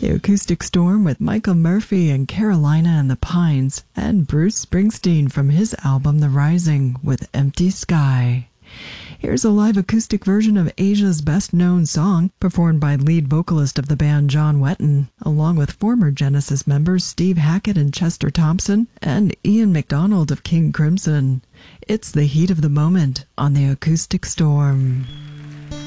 The Acoustic Storm with Michael Murphy and Carolina and the Pines, and Bruce Springsteen from his album The Rising with Empty Sky. Here's a live acoustic version of Asia's best-known song, performed by lead vocalist of the band John Wetton, along with former Genesis members Steve Hackett and Chester Thompson, and Ian MacDonald of King Crimson. It's The Heat of the Moment on the Acoustic Storm.